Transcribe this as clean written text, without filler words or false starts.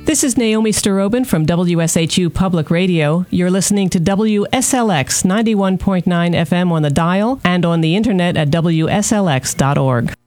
This is Naomi Starobin from WSHU Public Radio. You're listening to WSLX 91.9 FM on the dial and on the internet at WSLX.org.